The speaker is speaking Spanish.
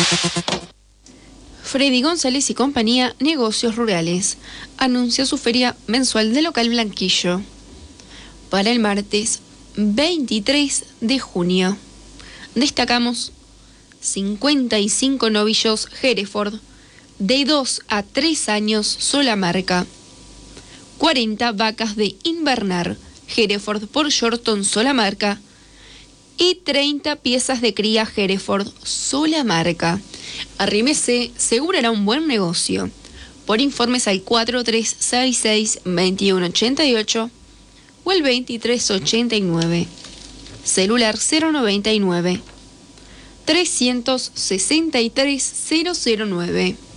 Freddy González y compañía Negocios Rurales anuncia su feria mensual de local Blanquillo para el martes 23 de junio. Destacamos 55 novillos Hereford de 2 a 3 años sola marca, 40 vacas de invernar Hereford por Shorton sola marca y 30 piezas de cría Hereford sola marca. Arrímese, seguro era un buen negocio. Por informes al 4366-2188 o el 2389. Celular 099 363 009.